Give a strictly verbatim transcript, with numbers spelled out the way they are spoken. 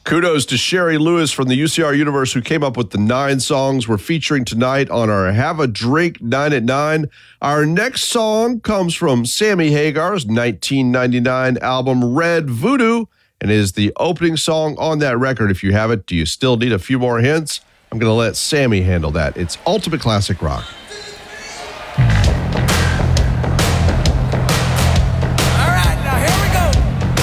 Kudos to Sherry Lewis from the U C R universe who came up with the nine songs we're featuring tonight on our Have a Drink nine at nine. Our next song comes from Sammy Hagar's nineteen ninety-nine album Red Voodoo and is the opening song on that record. If you have it, do you still need a few more hints? I'm going to let Sammy handle that. It's Ultimate Classic Rock.